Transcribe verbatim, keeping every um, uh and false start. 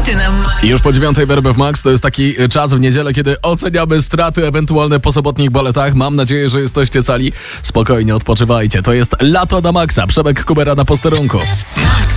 Hity na Max. Już po dziewiątej w R B F Max to jest taki czas w niedzielę, kiedy oceniamy straty ewentualne po sobotnich baletach. Mam nadzieję, że jesteście cali. Spokojnie odpoczywajcie. To jest Lato na Maxa. Przemek Kubera na posterunku. Max.